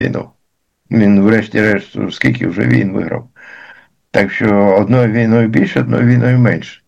війну. Він, врешті-решт, скільки вже війн виграв. Так що одною війною більше, одною війною менше.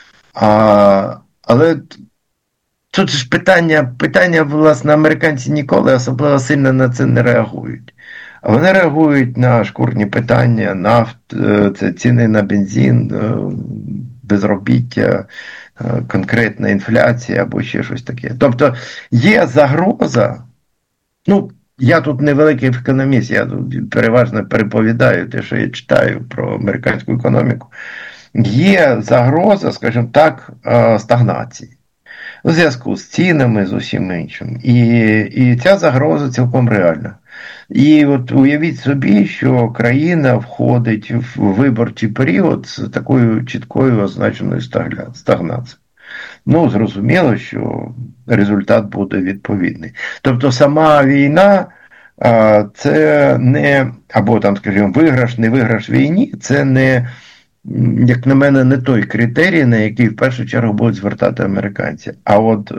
Але тут ж питання, власне, американці ніколи особливо сильно на це не реагують. А вони реагують на шкурні питання, це ціни на бензин, безробіття, конкретна інфляція або ще щось таке. Тобто є загроза, я тут невеликий економіст, я тут переважно переповідаю те, що я читаю про американську економіку. Є загроза, скажімо так, стагнації. У зв'язку з цінами, з усім іншим. І ця загроза цілком реальна. І от уявіть собі, що країна входить в виборчий період з такою чіткою означеною стагнацією. Зрозуміло, що результат буде відповідний. Тобто сама війна, це не, або там, скажімо, виграш, не виграш війні, це не, як на мене, не той критерій, на який в першу чергу будуть звертати американці. А от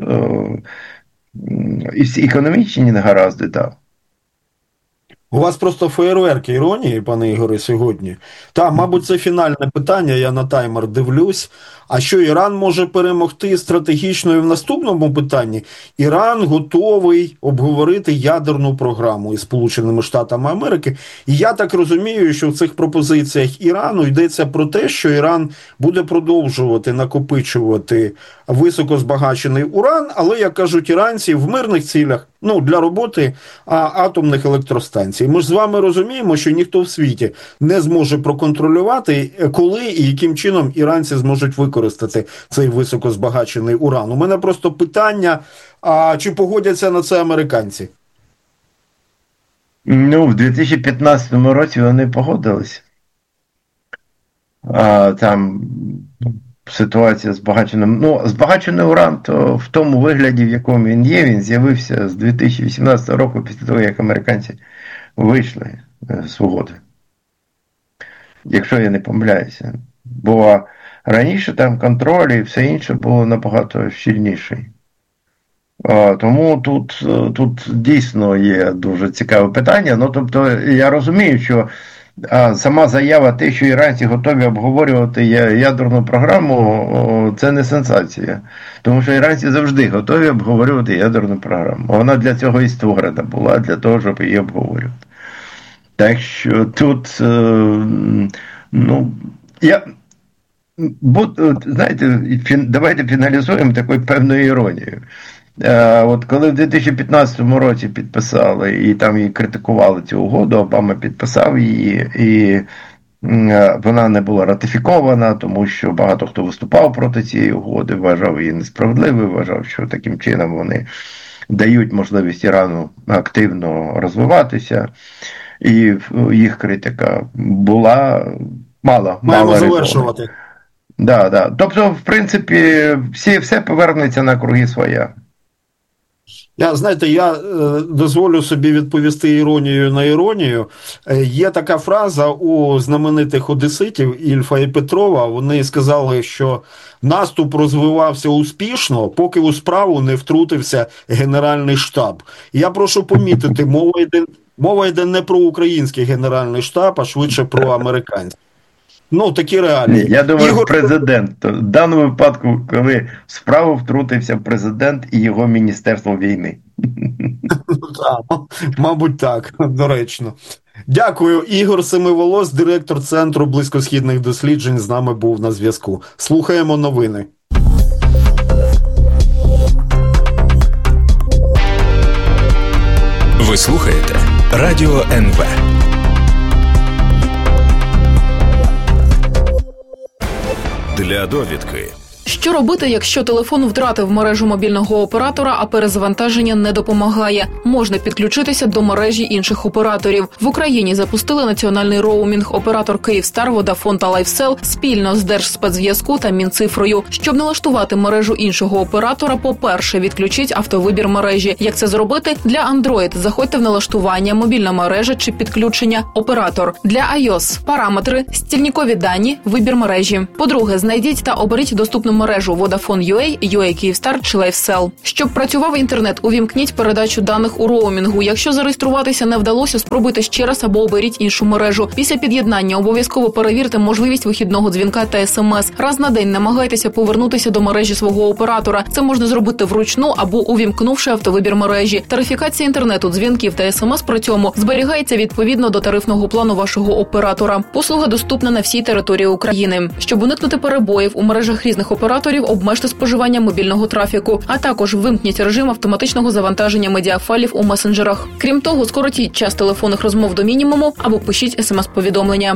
економічні негаразди, так. У вас просто феєрверки іронії, пане Ігоре, сьогодні. Мабуть, це фінальне питання, я на таймер дивлюсь. А що Іран може перемогти стратегічно і в наступному питанні? Іран готовий обговорити ядерну програму із Сполученими Штатами Америки. І я так розумію, що в цих пропозиціях Ірану йдеться про те, що Іран буде продовжувати накопичувати високозбагачений уран, але, як кажуть іранці, в мирних цілях, для роботи атомних електростанцій. Ми ж з вами розуміємо, що ніхто в світі не зможе проконтролювати, коли і яким чином іранці зможуть використати цей високозбагачений уран. У мене просто питання, чи погодяться на це американці? В 2015 році вони погодились. Там ситуація збагачений уран, то в тому вигляді, в якому він є, він з'явився з 2018 року, після того, як американці вийшли з угоди. Якщо я не помиляюся. Бо раніше там контроль і все інше було набагато щільніший. Тому тут дійсно є дуже цікаве питання. Тобто я розумію, що сама заява, те, що іранці готові обговорювати ядерну програму, це не сенсація. Тому що іранці завжди готові обговорювати ядерну програму. Вона для цього і створена була, для того, щоб її обговорювати. Так що тут, знаєте, давайте фіналізуємо такою певною іронією. От коли в 2015 році підписали і там її критикували цю угоду, Обама підписав її, і вона не була ратифікована, тому що багато хто виступав проти цієї угоди, вважав її несправедливою, вважав, що таким чином вони дають можливість Ірану активно розвиватися, і їх критика була мало. Маємо завершувати. Да. Тобто, в принципі, все повернеться на круги своя. Я дозволю собі відповісти іронією на іронію. Є така фраза у знаменитих одеситів Ільфа і Петрова. Вони сказали, що наступ розвивався успішно, поки у справу не втрутився Генеральний штаб. Я прошу помітити, мова йде не про український Генеральний штаб, а швидше про американський. Такі реалії. Я думаю, президент. В даному випадку, коли в справу втрутився президент і його Міністерство війни. Мабуть, так, доречно. Дякую. Ігор Семиволос, директор Центру близькосхідних досліджень, з нами був на зв'язку. Слухаємо новини. Ви слухаєте Радіо НВ. Для довідки. Що робити, якщо телефон втратив мережу мобільного оператора, а перезавантаження не допомагає? Можна підключитися до мережі інших операторів. В Україні запустили національний роумінг оператор «Київстар», «Водафон» та «Лайфсел» спільно з Держспецзв'язку та Мінцифрою. Щоб налаштувати мережу іншого оператора, по-перше, відключіть автовибір мережі. Як це зробити? Для Android заходьте в налаштування, мобільна мережа чи підключення, оператор. Для iOS – параметри, стільникові дані, вибір мережі. По-друге, знайдіть та оберіть доступну мобільну мережу Vodafone.ua, UA Kyivstar чи LifeSell. Щоб працював інтернет, увімкніть передачу даних у роумінгу. Якщо зареєструватися не вдалося, спробуйте ще раз або оберіть іншу мережу. Після під'єднання обов'язково перевірте можливість вихідного дзвінка та СМС. Раз на день намагайтеся повернутися до мережі свого оператора. Це можна зробити вручну або увімкнувши автовибір мережі. Тарифікація інтернету, дзвінків та СМС при цьому зберігається відповідно до тарифного плану вашого оператора. Послуга доступна на всій території України. Щоб уникнути перебоїв у мережах різних операторів, обмежте споживання мобільного трафіку, а також вимкніть режим автоматичного завантаження медіафайлів у месенджерах. Крім того, скоротіть час телефонних розмов до мінімуму або пишіть СМС-повідомлення.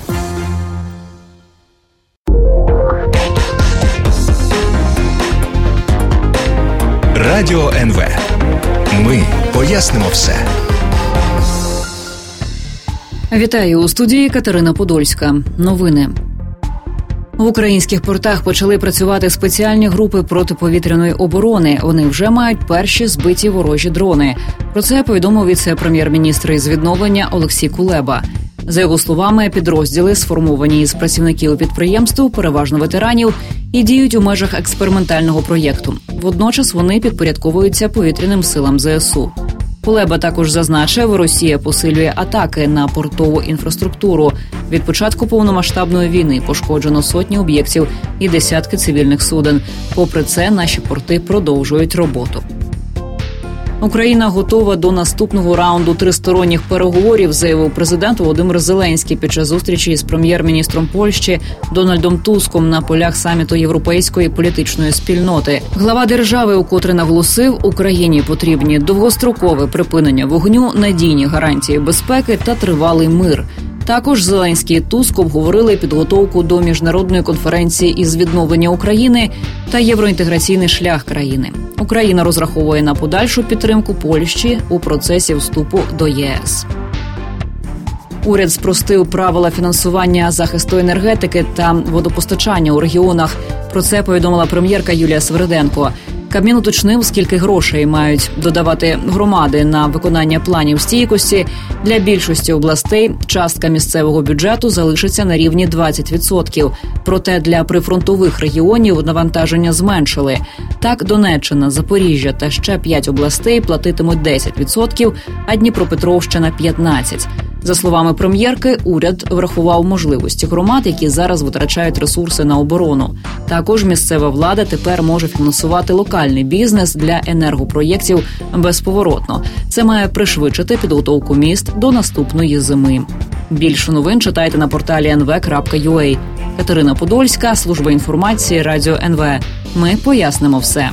Радіо НВ. Ми пояснимо все. Вітаю, у студії Катерина Подольська. Новини. В українських портах почали працювати спеціальні групи протиповітряної оборони. Вони вже мають перші збиті ворожі дрони. Про це повідомив віце-прем'єр-міністр із відновлення Олексій Кулеба. За його словами, підрозділи, сформовані із працівників підприємств, переважно ветеранів, і діють у межах експериментального проєкту. Водночас вони підпорядковуються повітряним силам ЗСУ. Кулеба також зазначив, Росія посилює атаки на портову інфраструктуру. Від початку повномасштабної війни пошкоджено сотні об'єктів і десятки цивільних суден. Попри це, наші порти продовжують роботу. Україна готова до наступного раунду тристоронніх переговорів, заявив президент Володимир Зеленський під час зустрічі із прем'єр-міністром Польщі Дональдом Туском на полях саміту Європейської політичної спільноти. Глава держави укотре наголосив, Україні потрібні довгострокове припинення вогню, надійні гарантії безпеки та тривалий мир. Також Зеленський і Туск обговорили підготовку до міжнародної конференції із відновлення України та євроінтеграційний шлях країни. Україна розраховує на подальшу підтримку Польщі у процесі вступу до ЄС. Уряд спростив правила фінансування захисту енергетики та водопостачання у регіонах. Про це повідомила прем'єрка Юлія Свириденко. Кабмін уточнив, скільки грошей мають додавати громади на виконання планів стійкості. Для більшості областей частка місцевого бюджету залишиться на рівні 20%. Проте для прифронтових регіонів навантаження зменшили. Так, Донеччина, Запоріжжя та ще 5 областей платитимуть 10%, а Дніпропетровщина – 15%. За словами прем'єрки, уряд врахував можливості громад, які зараз витрачають ресурси на оборону. Також місцева влада тепер може фінансувати локальний бізнес для енергопроєктів безповоротно. Це має пришвидшити підготовку міст до наступної зими. Більше новин читайте на порталі nv.ua. Катерина Подольська, служба інформації, Радіо НВ. Ми пояснимо все.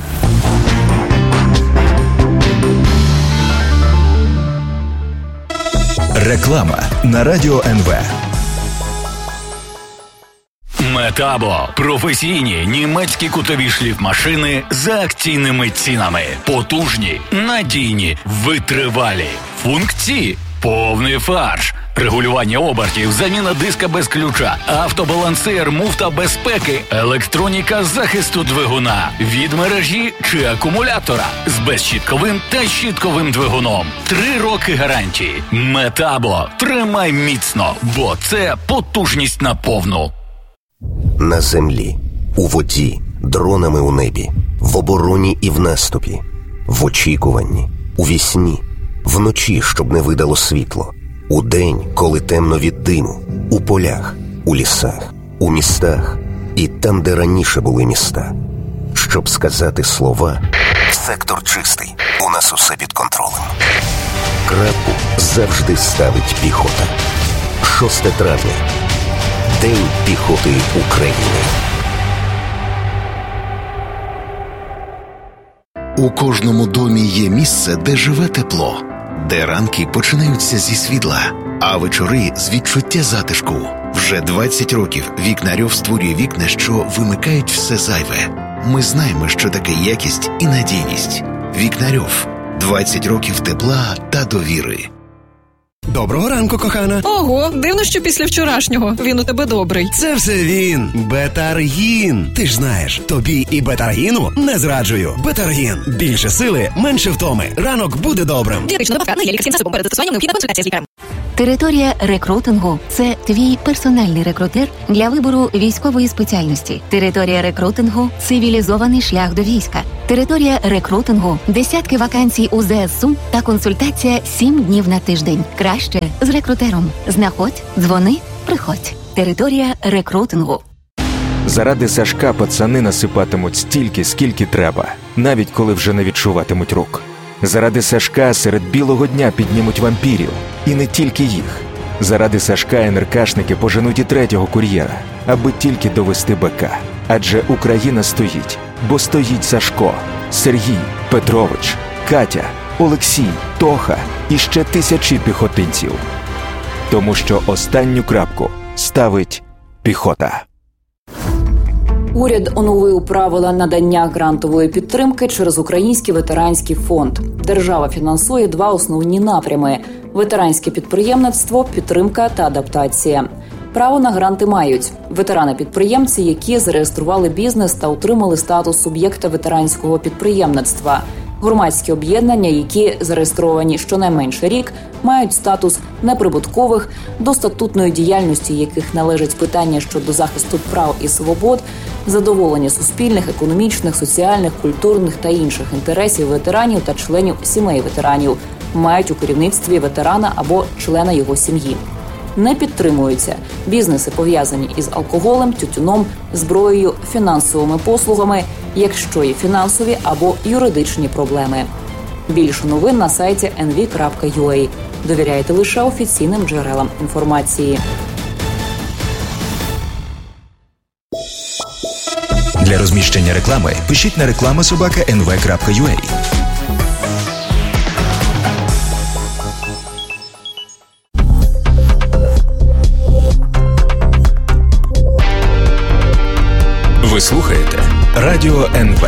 Реклама на Радіо НВ. Метабо – професійні німецькі кутові шліфмашини за акційними цінами. Потужні, надійні, витривалі. Функції – повний фарш. Регулювання обертів, заміна диска без ключа, автобалансир, муфта безпеки, електроніка захисту двигуна, від мережі чи акумулятора з безщітковим та щітковим двигуном. 3 роки гарантії. Метабо. Тримай міцно, бо це потужність на повну. На землі, у воді, дронами у небі, в обороні і в наступі, в очікуванні, у вісні, вночі, щоб не видало світло. Удень, коли темно від диму, у полях, у лісах, у містах і там, де раніше були міста. Щоб сказати слова «Сектор чистий, у нас усе під контролем». Крапку завжди ставить піхота. 6 травня. День піхоти України. У кожному домі є місце, де живе тепло, де ранки починаються зі світла, а вечори з відчуття затишку. Вже 20 років Вікнарьов створює вікна, що вимикають все зайве. Ми знаємо, що таке якість і надійність. Вікнарьов. 20 років тепла та довіри. Доброго ранку, кохана. Ого, дивно, що після вчорашнього він у тебе добрий. Це все він. Бетаргін. Ти ж знаєш, тобі і Бетаргіну не зраджую. Бетаргін. Більше сили, менше втоми. Ранок буде добрим. Дієтична добавка на є лікарським засобом. Перед застосуванням необхідна консультація з лікарем. Територія рекрутингу – це твій персональний рекрутер для вибору військової спеціальності. Територія рекрутингу – цивілізований шлях до війська. Територія рекрутингу – десятки вакансій у ЗСУ та консультація 7 днів на тиждень. Краще з рекрутером. Знаходь, дзвони, приходь. Територія рекрутингу. Заради Сашка пацани насипатимуть стільки, скільки треба, навіть коли вже не відчуватимуть рук. Заради Сашка серед білого дня піднімуть вампірів. І не тільки їх. Заради Сашка НРКшники поженуть і третього кур'єра, аби тільки довести БК. Адже Україна стоїть, бо стоїть Сашко, Сергій, Петрович, Катя, Олексій, Тоха і ще тисячі піхотинців. Тому що останню крапку ставить піхота. Уряд оновив правила надання грантової підтримки через Український ветеранський фонд. Держава фінансує 2 основні напрями – ветеранське підприємництво, підтримка та адаптація. Право на гранти мають ветерани-підприємці, які зареєстрували бізнес та отримали статус суб'єкта ветеранського підприємництва. Громадські об'єднання, які зареєстровані щонайменше рік, мають статус неприбуткових, до статутної діяльності яких належать питання щодо захисту прав і свобод, задоволення суспільних, економічних, соціальних, культурних та інших інтересів ветеранів та членів сімей ветеранів, мають у керівництві ветерана або члена його сім'ї. Не підтримуються бізнеси, пов'язані із алкоголем, тютюном, зброєю, фінансовими послугами, якщо є фінансові або юридичні проблеми. Більше новин на сайті nv.ua. Довіряйте лише офіційним джерелам інформації. Для розміщення реклами пишіть на reklama@nv.ua. Ви слухаєте Радіо НВ.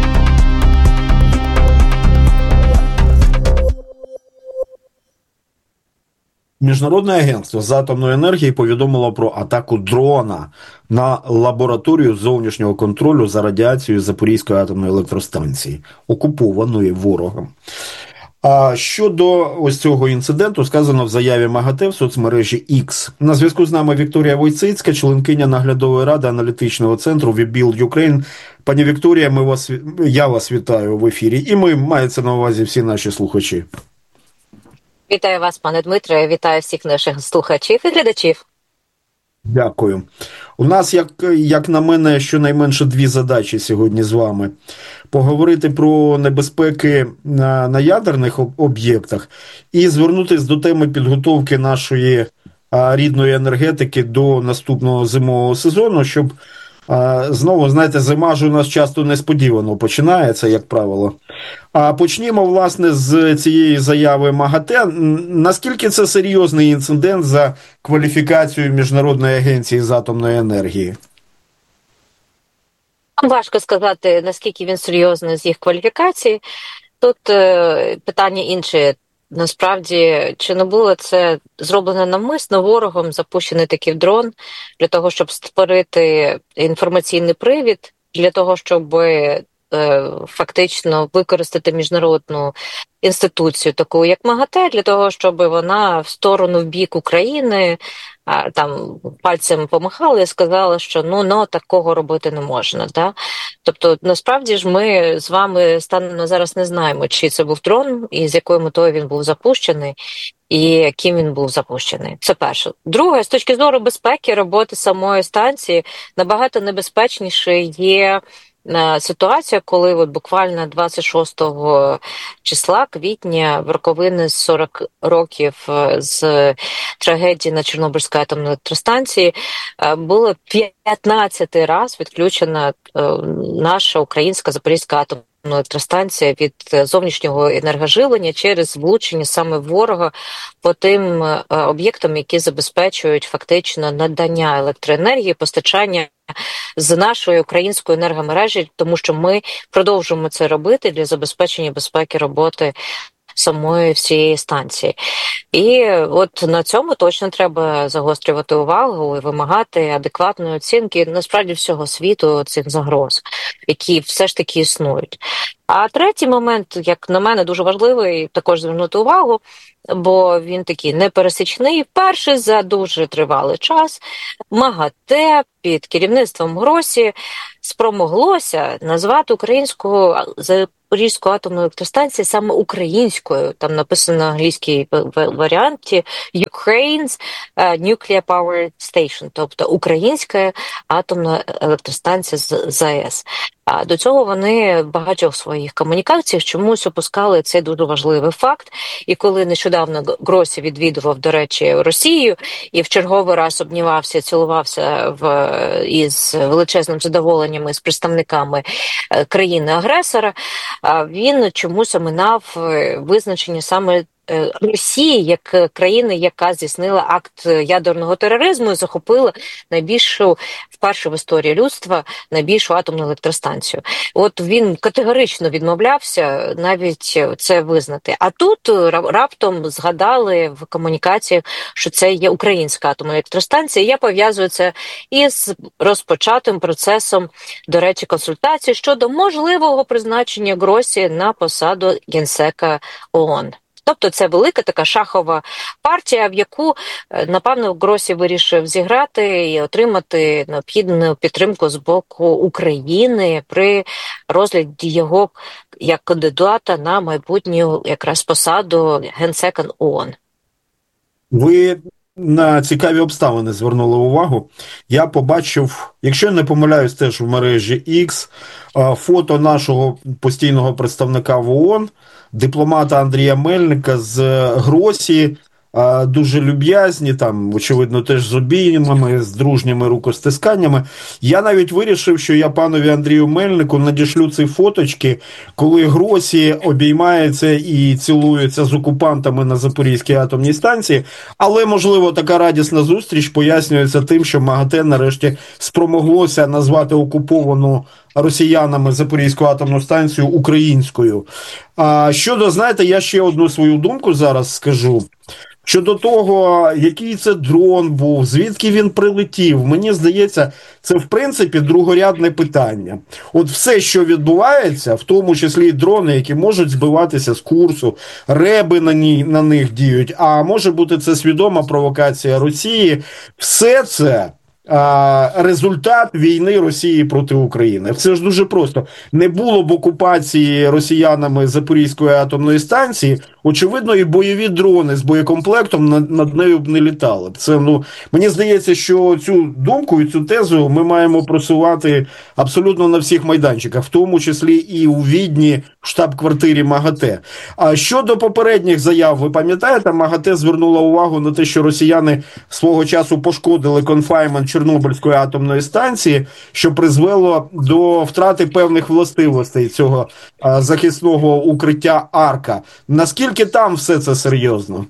Міжнародне агентство з атомної енергії повідомило про атаку дрона на лабораторію зовнішнього контролю за радіацією Запорізької атомної електростанції, окупованої ворогом. А щодо ось цього інциденту сказано в заяві МАГАТЕ в соцмережі X. На зв'язку з нами Вікторія Войцицька, членкиня наглядової ради аналітичного центру WeBuild Ukraine. Пані Вікторія, я вас вітаю в ефірі, і мається на увазі всі наші слухачі. Вітаю вас, пане Дмитре, вітаю всіх наших слухачів і глядачів. Дякую. У нас, як на мене, щонайменше 2 задачі сьогодні з вами. Поговорити про небезпеки на ядерних об'єктах і звернутися до теми підготовки нашої рідної енергетики до наступного зимового сезону, щоб знову, знаєте, зима ж у нас часто несподівано починається, як правило. А почнімо, власне, з цієї заяви МАГАТЕ. Наскільки це серйозний інцидент за кваліфікацією Міжнародної агенції з атомної енергії? Важко сказати, наскільки він серйозний з їх кваліфікації. Тут питання інше. Насправді, чи не було це зроблено навмисно ворогом, запущений такий дрон для того, щоб створити інформаційний привід, для того, щоб фактично використати міжнародну інституцію, таку як МАГАТЕ, для того, щоб вона в сторону, в бік України там пальцем помахала і сказала, що такого робити не можна. Да? Тобто, насправді ж ми з вами станом на зараз не знаємо, чи це був дрон, і з якою метою він був запущений, і ким він був запущений. Це перше. Друге, з точки зору безпеки роботи самої станції, набагато небезпечніше є ситуація, коли от буквально 26 числа квітня, в роковини 40 років з трагедії на Чорнобильській атомній електростанції, було 15 раз відключена наша українська Запорізька атомна електростанція від зовнішнього енергоживлення через влучення саме ворога по тим об'єктам, які забезпечують фактично надання електроенергії, постачання з нашої української енергомережі, тому що ми продовжуємо це робити для забезпечення безпеки роботи самої всієї станції. І от на цьому точно треба загострювати увагу і вимагати адекватної оцінки, насправді, всього світу цих загроз, які все ж таки існують. А третій момент, як на мене, дуже важливий, також звернути увагу, бо він такий непересічний. Вперше за дуже тривалий час МАГАТЕ під керівництвом Гросі спромоглося назвати українську Запорізьку атомну електростанцію саме українською. Там написано на англійській варіанті Ukraine's Nuclear Power Station, тобто українська атомна електростанція з ЗАЕС. А до цього вони в багатьох своїх комунікаціях чомусь опускали цей дуже важливий факт. І коли нещодавно Гросі відвідував, до речі, Росію і в черговий раз обнімався, цілувався із величезним задоволенням із представниками країни-агресора, він чомусь оминав визначення саме Росії як країни, яка здійснила акт ядерного тероризму і захопила найбільшу, вперше в історії людства, найбільшу атомну електростанцію. От він категорично відмовлявся навіть це визнати. А тут раптом згадали в комунікаціях, що це є українська атомна електростанція. Я пов'язую це із розпочатим процесом, до речі, консультацій щодо можливого призначення Гросі на посаду генсека ООН. Тобто це велика така шахова партія, в яку, напевно, Гросі вирішив зіграти і отримати необхідну підтримку з боку України при розгляді його як кандидата на майбутню якраз посаду генсека ООН. Ви на цікаві обставини звернули увагу. Я побачив, якщо я не помиляюсь, теж в мережі X, фото нашого постійного представника в ООН, дипломата Андрія Мельника з Гросі, дуже люб'язні, там, очевидно, теж з обіймами, з дружніми рукостисканнями. Я навіть вирішив, що я панові Андрію Мельнику надішлю ці фоточки, коли Гросі обіймається і цілується з окупантами на Запорізькій атомній станції, але, можливо, така радісна зустріч пояснюється тим, що МАГАТЕ нарешті спромоглося назвати окуповану росіянами Запорізьку атомну станцію українською. Щодо, знаєте, я ще одну свою думку зараз скажу. Щодо того, який це дрон був, звідки він прилетів, мені здається, це в принципі другорядне питання. От все, що відбувається, в тому числі і дрони, які можуть збиватися з курсу, реби на них діють, а може бути це свідома провокація Росії, все це результат війни Росії проти України. Це ж дуже просто. Не було б окупації росіянами Запорізької атомної станції, очевидно, і бойові дрони з боєкомплектом над нею б не літали. Це, мені здається, що цю думку і цю тезу ми маємо просувати абсолютно на всіх майданчиках, в тому числі і у Відні, в штаб-квартирі МАГАТЕ. А щодо попередніх заяв, ви пам'ятаєте, МАГАТЕ звернула увагу на те, що росіяни свого часу пошкодили конфайнмент Чорнобильської атомної станції, що призвело до втрати певних властивостей цього захисного укриття Арка. Наскільки там все це серйозно?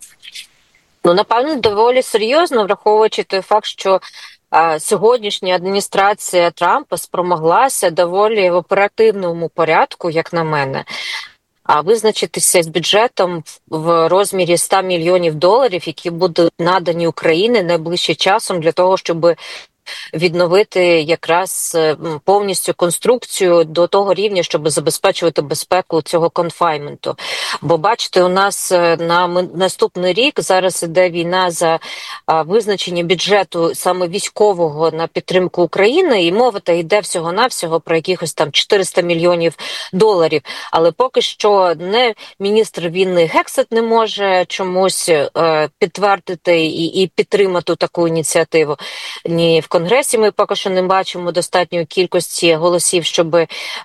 Напевно, доволі серйозно, враховуючи той факт, що сьогоднішня адміністрація Трампа спромоглася доволі в оперативному порядку, як на мене, визначитися з бюджетом в розмірі $100 мільйонів, які будуть надані Україні найближчим часом для того, щоб відновити якраз повністю конструкцію до того рівня, щоб забезпечувати безпеку цього конфайнменту. Бо, бачите, у нас на наступний рік зараз іде війна за визначення бюджету саме військового на підтримку України, і мова-то йде всього-навсього про якихось там $400 мільйонів. Але поки що не міністр війни Гексет не може чомусь підтвердити і підтримати таку ініціативу. Ні в Конгресі ми поки що не бачимо достатньої кількості голосів, щоб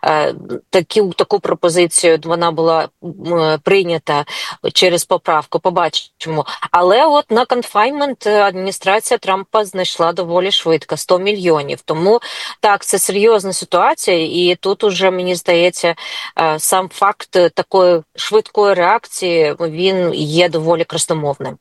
таку пропозицію вона була прийнята через поправку, побачимо. Але от на конфайнмент адміністрація Трампа знайшла доволі швидко, $100 мільйонів. Тому так, це серйозна ситуація, і тут уже, мені здається, сам факт такої швидкої реакції, він є доволі красномовним.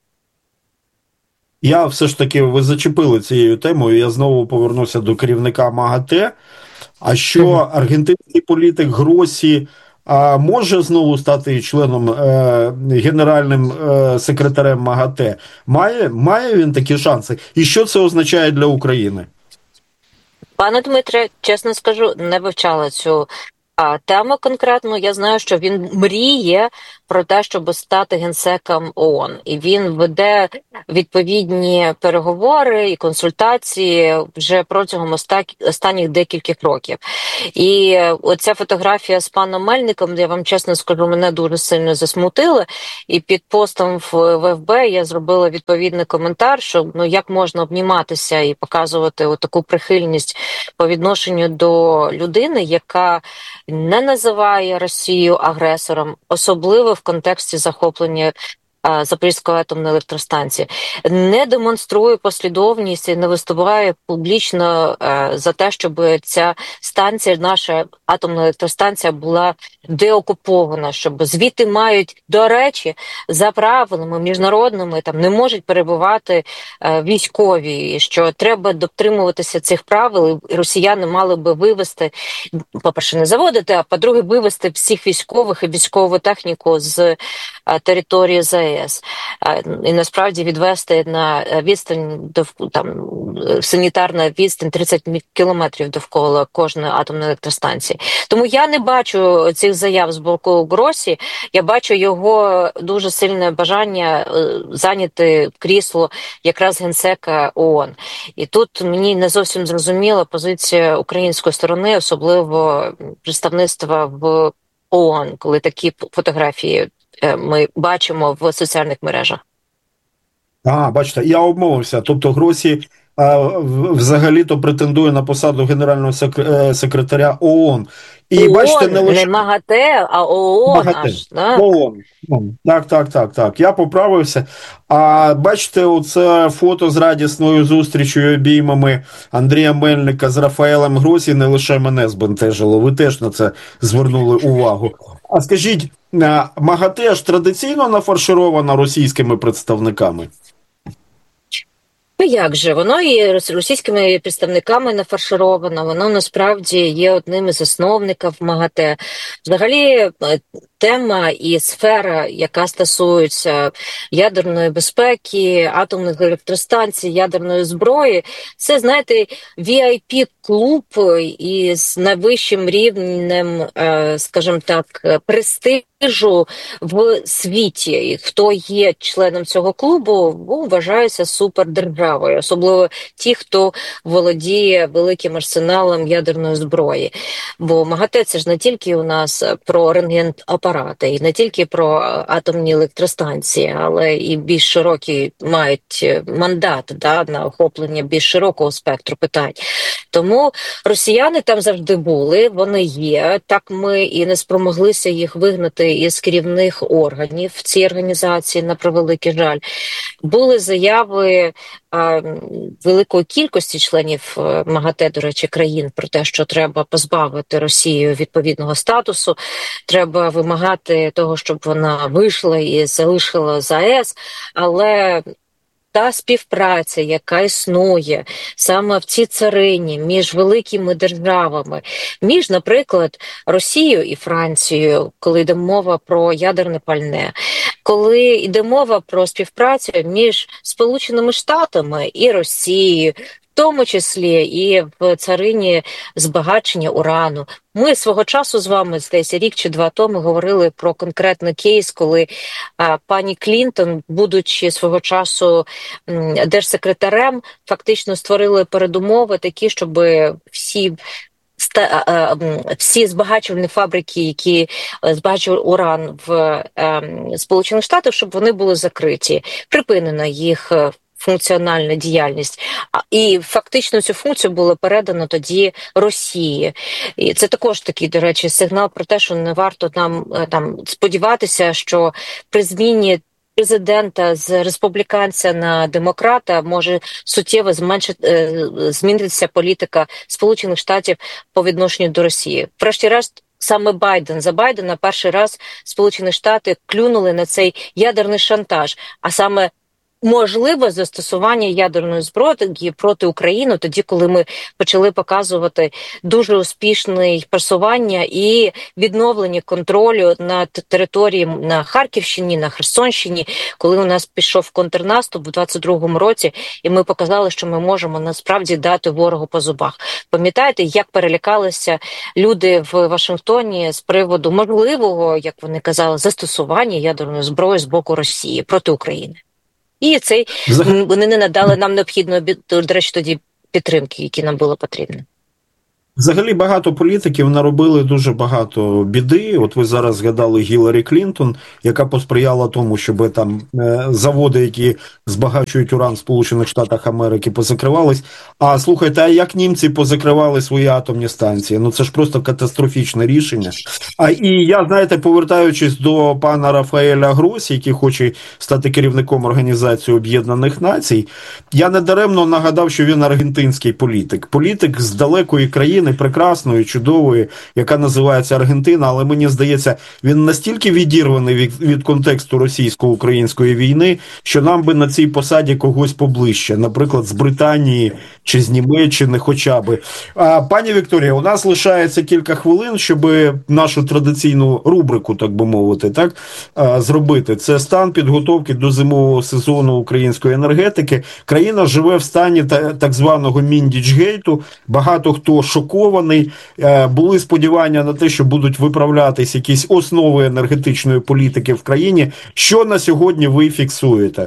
Я все ж таки, ви зачепили цією темою, я знову повернуся до керівника МАГАТЕ. А що аргентинський політик Гросі може знову стати членом, генеральним секретарем МАГАТЕ? Має він такі шанси? І що це означає для України? Пане Дмитре, чесно скажу, не вивчала цю А тема конкретно, я знаю, що він мріє про те, щоб стати генсеком ООН. І він веде відповідні переговори і консультації вже протягом останніх декількох років. І оця фотографія з паном Мельником, я вам чесно скажу, мене дуже сильно засмутила. І під постом в ФБ я зробила відповідний коментар, що як можна обніматися і показувати таку прихильність по відношенню до людини, яка не називає Росію агресором, особливо в контексті захоплення Запорізької атомної електростанції, не демонструє послідовність і не виступає публічно за те, щоб ця станція, наша атомна електростанція, була деокупована, щоб звідти мають, до речі, за правилами міжнародними, там не можуть перебувати військові, що треба дотримуватися цих правил, і росіяни мали би вивести, по-перше, не заводити, а по-друге, вивести всіх військових і військову техніку з території ЗАЕС. І насправді відвести на відстань, там, санітарна відстань 30 кілометрів довкола кожної атомної електростанції. Тому я не бачу цих заяв з боку Гросі, я бачу його дуже сильне бажання зайняти крісло якраз генсека ООН. І тут мені не зовсім зрозуміла позиція української сторони, особливо представництва в ООН, коли такі фотографії ми бачимо в соціальних мережах. Бачите, я обмовився. Тобто Гросі взагалі-то претендує на посаду генерального секретаря ООН. І ООН, бачите, не МАГАТЕ, а ООН. МАГАТЕ. Аж, да? ООН. Так. Я поправився. А бачите, оце фото з радісною зустрічю і обіймами Андрія Мельника з Рафаелем Гросі не лише мене збентежило. Ви теж на це звернули увагу. А скажіть, МАГАТЕ ж традиційно нафарширована російськими представниками? Як же? Воно і російськими представниками нафаршировано, воно насправді є одним із засновників МАГАТЕ. Взагалі, тема і сфера, яка стосується ядерної безпеки, атомних електростанцій, ядерної зброї, це, знаєте, VIP-клуб із найвищим рівнем, скажімо так, престижу в світі. І хто є членом цього клубу, вважається супердержавою, особливо ті, хто володіє великим арсеналом ядерної зброї. Бо МАГАТЕ – це ж не тільки у нас про рентген-апарати, і не тільки про атомні електростанції, але і більш широкі мають мандат на охоплення більш широкого спектру питань. Тому росіяни там завжди були, вони є. Так ми і не спромоглися їх вигнати із керівних органів в цій організації, на превеликий жаль. Були заяви великої кількості членів МАГАТЕ, до речі, країн, про те, що треба позбавити Росію відповідного статусу, треба вимагати того, щоб вона вийшла і залишила ЗАЕС, але та співпраця, яка існує саме в цій царині між великими державами, між, наприклад, Росією і Францією, коли йде мова про ядерне пальне, коли йде мова про співпрацю між Сполученими Штатами і Росією, в тому числі і в царині збагачення урану. Ми свого часу з вами, здається, рік чи два тому говорили про конкретний кейс, коли пані Клінтон, будучи свого часу держсекретарем, фактично створили передумови такі, щоб всі збагачувальні фабрики, які збагачують уран в Сполучених Штатах, щоб вони були закриті. Припинена їх функціональна діяльність. І фактично цю функцію було передано тоді Росії. І це також такий, до речі, сигнал про те, що не варто нам там сподіватися, що при зміні президента з республіканця на демократа може суттєво змінитися політика Сполучених Штатів по відношенню до Росії. Врешті-решт, саме за Байдена перший раз Сполучені Штати клюнули на цей ядерний шантаж, а саме можливе застосування ядерної зброї проти України, тоді, коли ми почали показувати дуже успішне просування і відновлення контролю над територією на Харківщині, на Херсонщині, коли у нас пішов контрнаступ у 22-му році, і ми показали, що ми можемо насправді дати ворогу по зубах. Пам'ятаєте, як перелякалися люди в Вашингтоні з приводу можливого, як вони казали, застосування ядерної зброї з боку Росії проти України? І вони не надали нам необхідної, до речі, тоді підтримки, які нам було потрібно. Взагалі багато політиків наробили дуже багато біди. От ви зараз згадали Гіларі Клінтон, яка посприяла тому, щоб там заводи, які збагачують уран в Сполучених Штатах Америки, позакривались. А слухайте, а як німці позакривали свої атомні станції? Ну це ж просто катастрофічне рішення. І я, знаєте, повертаючись до пана Рафаеля Гросі, який хоче стати керівником Організації Об'єднаних Націй, я недаремно нагадав, що він аргентинський політик. Політик з далекої країни, прекрасної, чудової, яка називається Аргентина, але мені здається, він настільки відірваний від контексту російсько-української війни, що нам би на цій посаді когось поближче, наприклад, з Британії чи з Німеччини хоча би. Пані Вікторія, у нас лишається кілька хвилин, щоб нашу традиційну рубрику, так би мовити, так, зробити. Це стан підготовки до зимового сезону української енергетики. Країна живе в стані так званого Міндічгейту. Багато хто шокований. Були сподівання на те, що будуть виправлятись якісь основи енергетичної політики в країні. Що на сьогодні ви фіксуєте?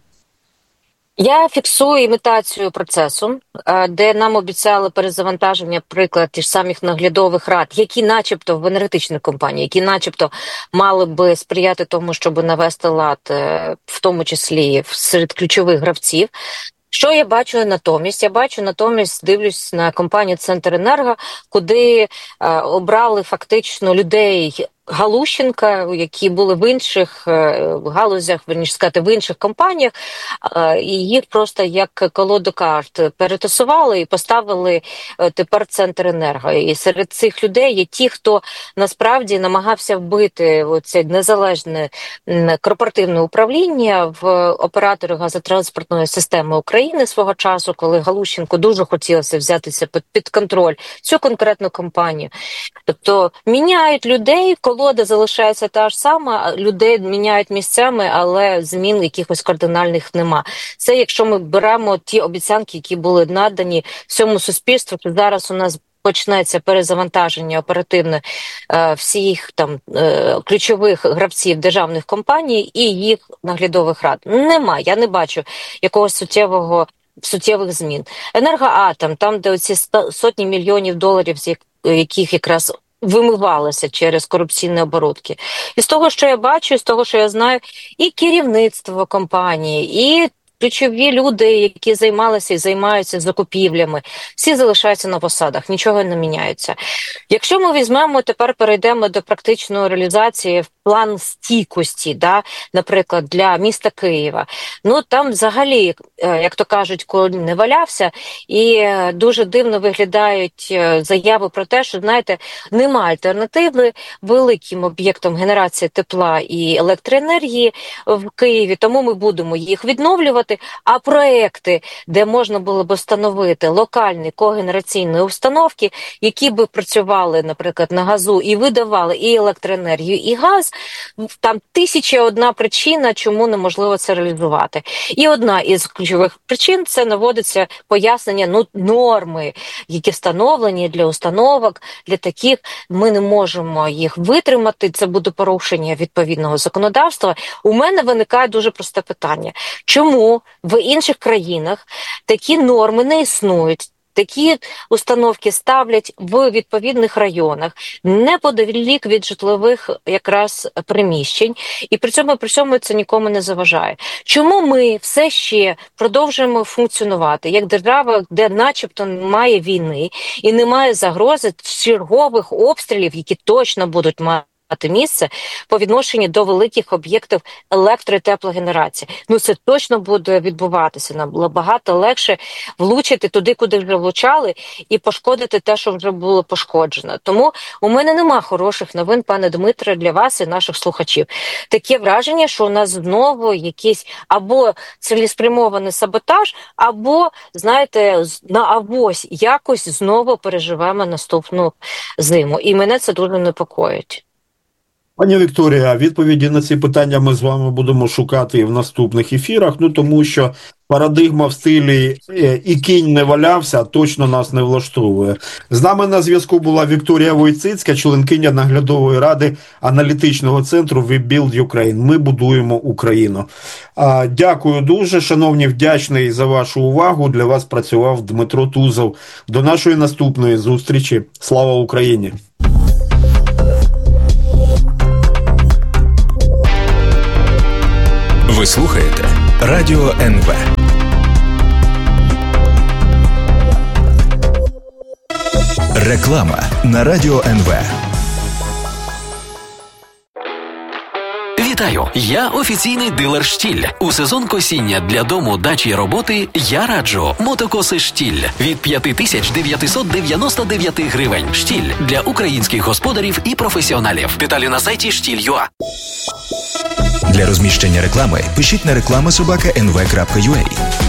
Я фіксую імітацію процесу, де нам обіцяли перезавантаження, приклад ті ж самих наглядових рад, які начебто в енергетичних компаніях, які начебто мали би сприяти тому, щоб навести лад, в тому числі серед ключових гравців. Що я бачу натомість? Я бачу натомість, дивлюсь на компанію «Центренерго», куди обрали фактично людей Галущенка, які були в інших галузях, верніше сказати, в інших компаніях, і їх просто як колоду карт перетасували і поставили тепер Центренерго. І серед цих людей є ті, хто насправді намагався вбити оце незалежне корпоративне управління в операторі газотранспортної системи України свого часу, коли Галущенку дуже хотілося взятися під контроль цю конкретну компанію. Тобто міняють людей, колода залишається та ж сама, людей міняють місцями, але змін якихось кардинальних нема. Це якщо ми беремо ті обіцянки, які були надані всьому суспільству, то зараз у нас почнеться перезавантаження оперативне всіх там ключових гравців державних компаній і їх наглядових рад. Нема, я не бачу якогось суттєвих змін. Енергоатом, там, де оці сотні мільйонів доларів, з яких якраз вимивалося через корупційні оборудки. І з того, що я бачу, з того, що я знаю, і керівництво компанії, і ключові люди, які займалися і займаються закупівлями, всі залишаються на посадах, нічого не міняється. Якщо ми візьмемо, тепер перейдемо до практичної реалізації в план стійкості, наприклад, для міста Києва. Ну, там взагалі, як то кажуть, конь не валявся, і дуже дивно виглядають заяви про те, що, знаєте, немає альтернативи великим об'єктам генерації тепла і електроенергії в Києві, тому ми будемо їх відновлювати, а проекти, де можна було б встановити локальні когенераційні установки, які би працювали, наприклад, на газу і видавали і електроенергію, і газ, там 1001 причина, чому неможливо це реалізувати. І одна із ключових причин – це наводиться пояснення норми, які встановлені для установок, для таких ми не можемо їх витримати, це буде порушення відповідного законодавства. У мене виникає дуже просте питання. Чому в інших країнах такі норми не існують? Такі установки ставлять в відповідних районах, неподалік від житлових якраз приміщень, і при цьому це нікому не заважає. Чому ми все ще продовжуємо функціонувати як держава, де начебто немає війни і немає загрози чергових обстрілів, які точно будуть мати мати місце по відношенню до великих об'єктів електро- і теплогенерації. Це точно буде відбуватися. Нам було багато легше влучити туди, куди вже влучали, і пошкодити те, що вже було пошкоджено. Тому у мене нема хороших новин, пане Дмитре, для вас і наших слухачів. Таке враження, що у нас знову якийсь або цілеспрямований саботаж, або, знаєте, на авось якось знову переживаємо наступну зиму. І мене це дуже непокоїть. Пані Вікторія, відповіді на ці питання ми з вами будемо шукати і в наступних ефірах, тому що парадигма в стилі «і кінь не валявся» точно нас не влаштовує. З нами на зв'язку була Вікторія Войцицька, членкиня наглядової ради аналітичного центру We Build Ukraine. Ми будуємо Україну. Дякую дуже, шановні, вдячний за вашу увагу. Для вас працював Дмитро Тузов. До нашої наступної зустрічі. Слава Україні! Ви слухаєте Радіо НВ. Реклама на Радіо НВ. Вітаю! Я офіційний дилер «Штіль». У сезон косіння для дому, дачі і роботи я раджу мотокоси «Штіль» від 5999 гривень. «Штіль» для українських господарів і професіоналів. Деталі на сайті «Штіль.ua». Для розміщення реклами пишіть на reklama@nv.ua.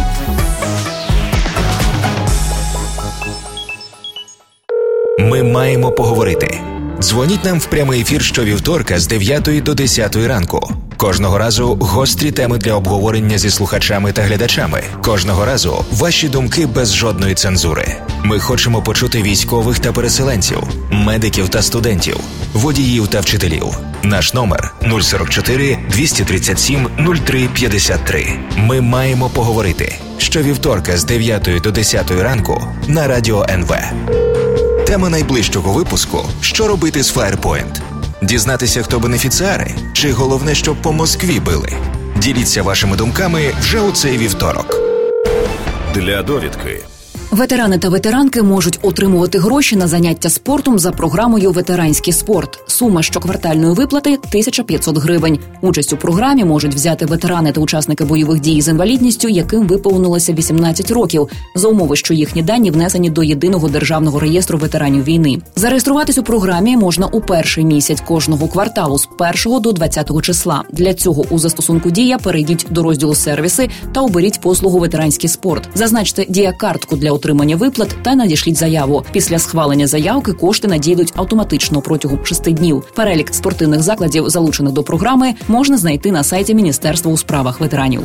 Ми маємо поговорити. Дзвоніть нам в прямий ефір щовівторка з 9 до 10 ранку. Кожного разу гострі теми для обговорення зі слухачами та глядачами. Кожного разу ваші думки без жодної цензури. Ми хочемо почути військових та переселенців, медиків та студентів, водіїв та вчителів. Наш номер 044 237 03 53. Ми маємо поговорити. Щовівторка з 9 до 10 ранку на Радіо НВ. Тема найближчого випуску – що робити з Firepoint? Дізнатися, хто бенефіціари? Чи головне, щоб по Москві били? Діліться вашими думками вже у цей вівторок. Для довідки. Ветерани та ветеранки можуть отримувати гроші на заняття спортом за програмою «Ветеранський спорт». Сума щоквартальної виплати – 1500 гривень. Участь у програмі можуть взяти ветерани та учасники бойових дій з інвалідністю, яким виповнилося 18 років, за умови, що їхні дані внесені до Єдиного державного реєстру ветеранів війни. Зареєструватись у програмі можна у перший місяць кожного кварталу з 1 до 20 числа. Для цього у застосунку «Дія» перейдіть до розділу «Сервіси» та оберіть послугу «Ветеранський спорт». Зазначте «Дія-картку» для отримання виплат та надішліть заяву. Після схвалення заявки кошти надійдуть автоматично протягом 6 днів. Перелік спортивних закладів, залучених до програми, можна знайти на сайті Міністерства у справах ветеранів.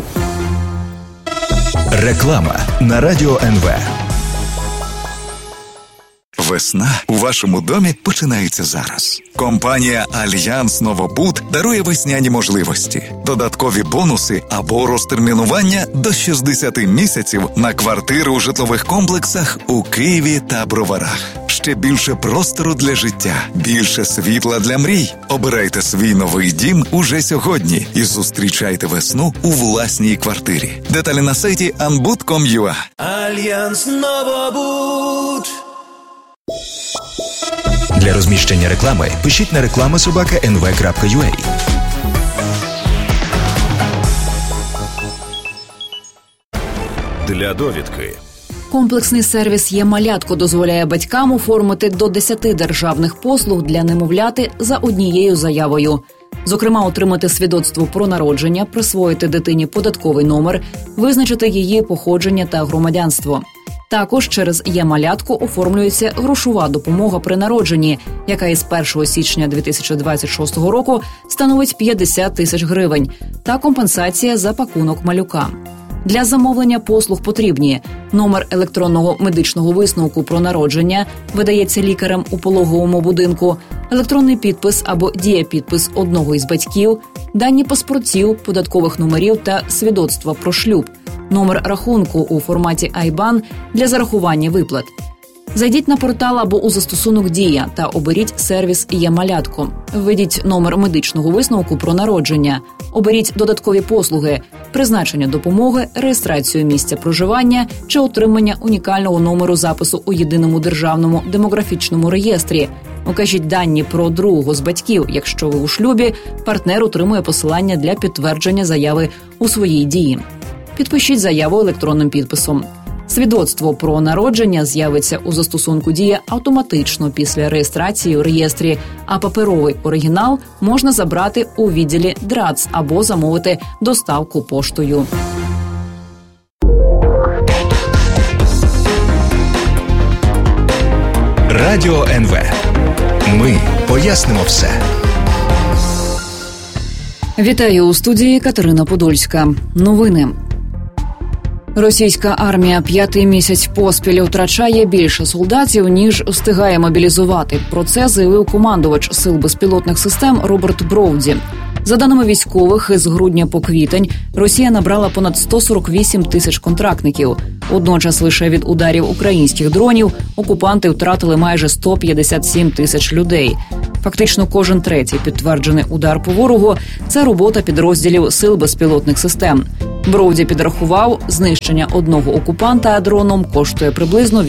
Реклама на Радіо НВ. Весна у вашому домі починається зараз. Компанія «Альянс Новобуд» дарує весняні можливості, додаткові бонуси або розтермінування до 60 місяців на квартири у житлових комплексах у Києві та Броварах. Ще більше простору для життя, більше світла для мрій. Обирайте свій новий дім уже сьогодні і зустрічайте весну у власній квартирі. Деталі на сайті anbud.com.ua. Альянс Новобуд. Для розміщення реклами пишіть на reklama@nv.ua. Для довідки. Комплексний сервіс «Є-малятко» дозволяє батькам оформити до 10 державних послуг для немовляти за однією заявою. Зокрема, отримати свідоцтво про народження, присвоїти дитині податковий номер, визначити її походження та громадянство. Також через «Є-малятко» оформлюється грошова допомога при народженні, яка із 1 січня 2026 року становить 50 тисяч гривень, та компенсація за пакунок малюка. Для замовлення послуг потрібні: номер електронного медичного висновку про народження, видається лікарем у пологовому будинку, електронний підпис або дієпідпис одного із батьків, дані паспортів, податкових номерів та свідоцтва про шлюб, номер рахунку у форматі IBAN для зарахування виплат. Зайдіть на портал або у застосунок «Дія» та оберіть сервіс «Є-малятко». Введіть номер медичного висновку про народження. Оберіть додаткові послуги, призначення допомоги, реєстрацію місця проживання чи отримання унікального номеру запису у Єдиному державному демографічному реєстрі. Укажіть дані про другого з батьків. Якщо ви у шлюбі, партнер отримує посилання для підтвердження заяви у своїй дії. Підпишіть заяву електронним підписом. Свідоцтво про народження з'явиться у застосунку «Дія» автоматично після реєстрації у реєстрі, а паперовий оригінал можна забрати у відділі ДРАЦ або замовити доставку поштою. Радіо НВ. Ми пояснимо все. Вітаю у студії Катерина Подольська. Новини. Російська армія 5-й місяць поспіль втрачає більше солдатів, ніж встигає мобілізувати. Про це заявив командувач Сил безпілотних систем Роберт Броуді. За даними військових, з грудня по квітень Росія набрала понад 148 тисяч контрактників. Водночас лише від ударів українських дронів окупанти втратили майже 157 тисяч людей. Фактично кожен третій підтверджений удар по ворогу – це робота підрозділів Сил безпілотних систем. Броуді підрахував, знищення одного окупанта дроном коштує приблизно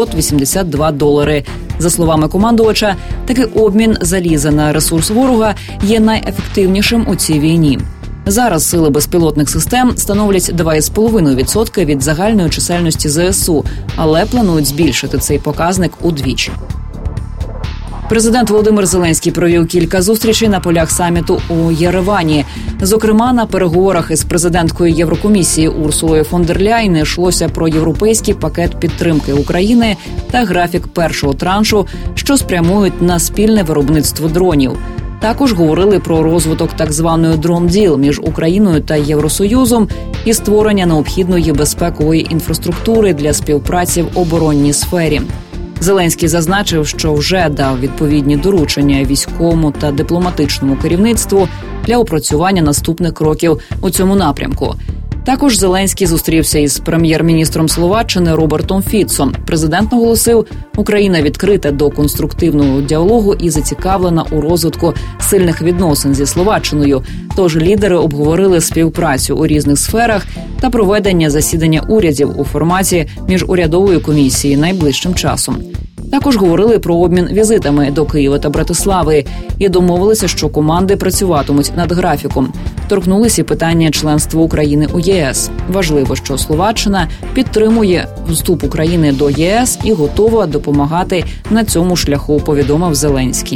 $882. За словами командувача, такий обмін заліза на ресурс ворога є найефективнішим у цій війні. Зараз сили безпілотних систем становлять 2,5% від загальної чисельності ЗСУ, але планують збільшити цей показник удвічі. Президент Володимир Зеленський провів кілька зустрічей на полях саміту у Єревані. Зокрема, на переговорах із президенткою Єврокомісії Урсулою фон дер Ляйн йшлося про європейський пакет підтримки України та графік першого траншу, що спрямують на спільне виробництво дронів. Також говорили про розвиток так званої «дрон-діл» між Україною та Євросоюзом і створення необхідної безпекової інфраструктури для співпраці в оборонній сфері. Зеленський зазначив, що вже дав відповідні доручення військовому та дипломатичному керівництву для опрацювання наступних кроків у цьому напрямку. Також Зеленський зустрівся із прем'єр-міністром Словаччини Робертом Фіцом. Президент наголосив, Україна відкрита до конструктивного діалогу і зацікавлена у розвитку сильних відносин зі Словаччиною. Тож лідери обговорили співпрацю у різних сферах та проведення засідання урядів у форматі міжурядової комісії найближчим часом. Також говорили про обмін візитами до Києва та Братислави і домовилися, що команди працюватимуть над графіком. Торкнулися питання членства України у ЄС. Важливо, що Словаччина підтримує вступ України до ЄС і готова допомагати на цьому шляху, повідомив Зеленський.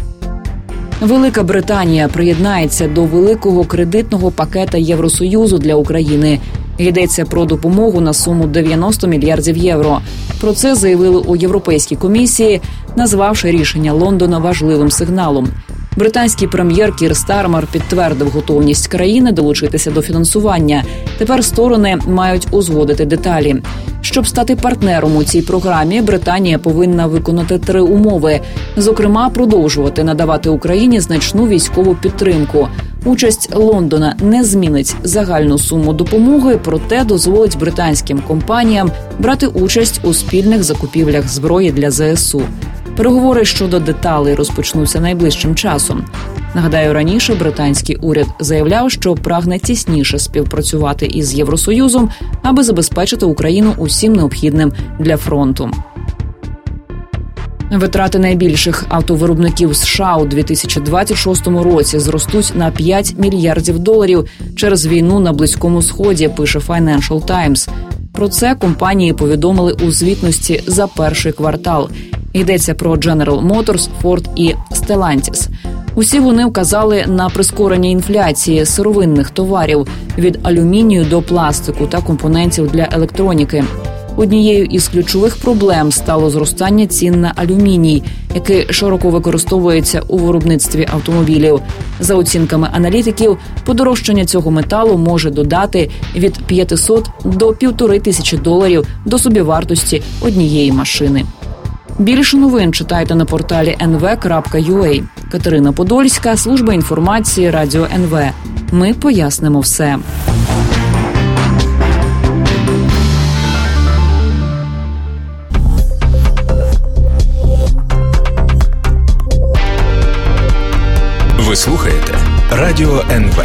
Велика Британія приєднається до великого кредитного пакета Євросоюзу для України. Йдеться про допомогу на суму 90 мільярдів євро. Про це заявили у Європейській комісії, назвавши рішення Лондона важливим сигналом. Британський прем'єр Кір Стармер підтвердив готовність країни долучитися до фінансування. Тепер сторони мають узгодити деталі. Щоб стати партнером у цій програмі, Британія повинна виконати 3 умови. Зокрема, продовжувати надавати Україні значну військову підтримку. Участь Лондона не змінить загальну суму допомоги, проте дозволить британським компаніям брати участь у спільних закупівлях зброї для ЗСУ. Переговори щодо деталей розпочнуться найближчим часом. Нагадаю, раніше британський уряд заявляв, що прагне тісніше співпрацювати із Євросоюзом, аби забезпечити Україну усім необхідним для фронту. Витрати найбільших автовиробників США у 2026 році зростуть на $5 мільярдів через війну на Близькому Сході, пише Financial Times. Про це компанії повідомили у звітності за перший квартал. Йдеться про General Motors, Ford і Stellantis. Усі вони вказали на прискорення інфляції сировинних товарів від алюмінію до пластику та компонентів для електроніки. Однією із ключових проблем стало зростання цін на алюміній, який широко використовується у виробництві автомобілів. За оцінками аналітиків, подорожчання цього металу може додати від $500 до $1500 до собівартості однієї машини. Більше новин читайте на порталі nv.ua. Катерина Подольська, служба інформації Радіо НВ. Ми пояснимо все. Ви слухаєте Радіо НВ.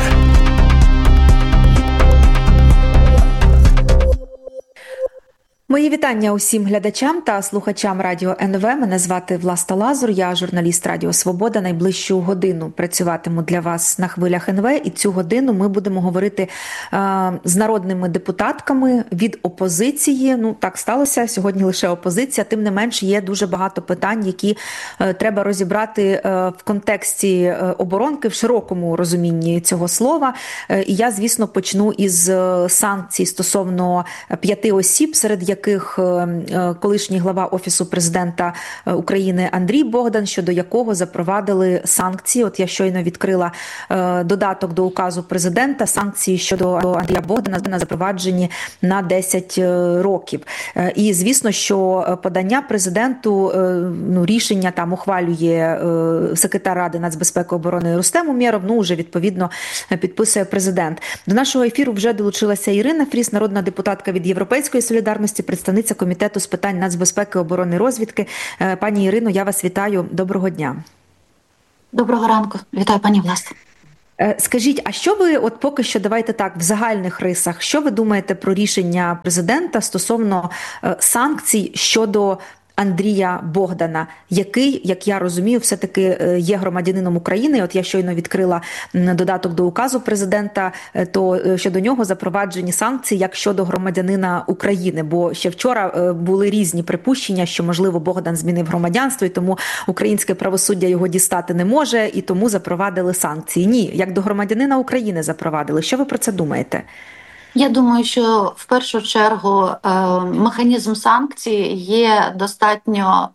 Мої вітання усім глядачам та слухачам Радіо НВ. Мене звати Власта Лазур, я журналіст Радіо Свобода. Найближчу годину працюватиму для вас на хвилях НВ, і цю годину ми будемо говорити з народними депутатками від опозиції. Ну, так сталося, сьогодні лише опозиція, тим не менш є дуже багато питань, які треба розібрати в контексті оборонки, в широкому розумінні цього слова. І я, звісно, почну із санкцій стосовно 5 осіб, серед яких колишній глава Офісу президента України Андрій Богдан, щодо якого запровадили санкції. От я щойно відкрила додаток до указу президента. Санкції щодо Андрія Богдана запроваджені на 10 років. І, звісно, що подання президенту, рішення там ухвалює секретар Ради нацбезпеки оборони Рустем Умєров, вже відповідно підписує президент. До нашого ефіру вже долучилася Ірина Фріз, народна депутатка від Європейської солідарності, представниця Комітету з питань нацбезпеки, оборони, розвідки. Пані Ірино, я вас вітаю. Доброго дня. Доброго ранку. Вітаю, пані Власте. Скажіть, а що ви, от поки що, давайте так, в загальних рисах, що ви думаєте про рішення президента стосовно санкцій щодо Андрія Богдана, який, як я розумію, все-таки є громадянином України? От я щойно відкрила додаток до указу президента, то щодо нього запроваджені санкції як щодо громадянина України, бо ще вчора були різні припущення, що, можливо, Богдан змінив громадянство, і тому українське правосуддя його дістати не може, і тому запровадили санкції. Ні, як до громадянина України запровадили. Що ви про це думаєте? Я думаю, що в першу чергу механізм санкцій є достатньо